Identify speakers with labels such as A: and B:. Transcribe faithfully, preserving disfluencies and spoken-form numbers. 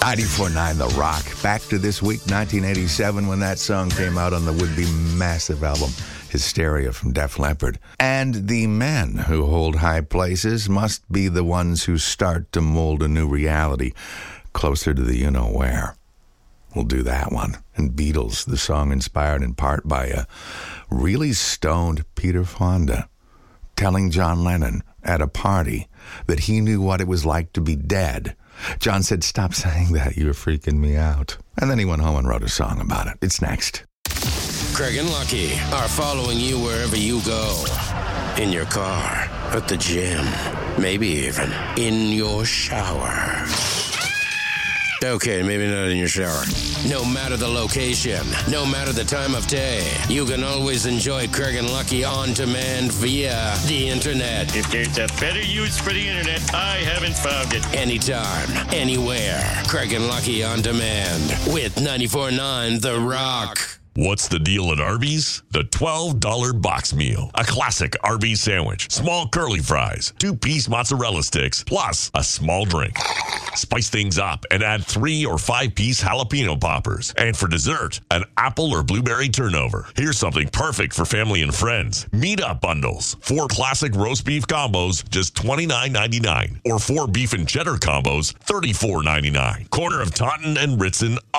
A: ninety-four point nine The Rock. Back to this week, nineteen eighty-seven, when that song came out on the would-be massive album Hysteria from Def Leppard. And the men who hold high places must be the ones who start to mold a new reality closer to the you-know-where. We'll do that one. And Beatles, the song inspired in part by a really stoned Peter Fonda telling John Lennon at a party that he knew what it was like to be dead. John said, "Stop saying that, you're freaking me out." And then he went home and wrote a song about it. It's next.
B: Craig and Lucky are following you wherever you go. In your car, at the gym, maybe even in your shower. Okay, maybe not in your shower. No matter the location, no matter the time of day, you can always enjoy Craig and Lucky on demand via the internet.
C: If there's a better use for the internet, I haven't found it.
B: Anytime, anywhere. Craig and Lucky on demand with ninety-four point nine The Rock.
D: What's the deal at Arby's? The twelve dollar box meal. A classic Arby's sandwich, small curly fries, two-piece mozzarella sticks, plus a small drink. Spice things up and add three or five-piece jalapeno poppers. And for dessert, an apple or blueberry turnover. Here's something perfect for family and friends. Meat-up bundles. Four classic roast beef combos, just twenty-nine ninety-nine. Or four beef and cheddar combos, thirty-four ninety-nine. Corner of Taunton and Ritson,